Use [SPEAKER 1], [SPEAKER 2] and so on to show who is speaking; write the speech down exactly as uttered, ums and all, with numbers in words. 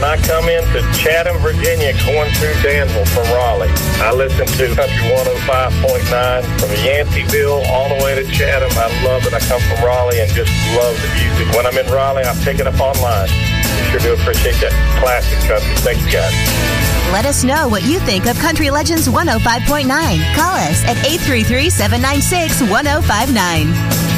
[SPEAKER 1] when I come into Chatham, Virginia, going through Danville from Raleigh, I listen to Country one oh five point nine from Yanceyville all the way to Chatham. I love it. I come from Raleigh and just love the music. When I'm in Raleigh, I pick it up online. We sure do appreciate that classic country. Thanks, guys.
[SPEAKER 2] Let us know what you think of Country Legends one oh five point nine. Call us at eight three three, seven nine six, one oh five nine.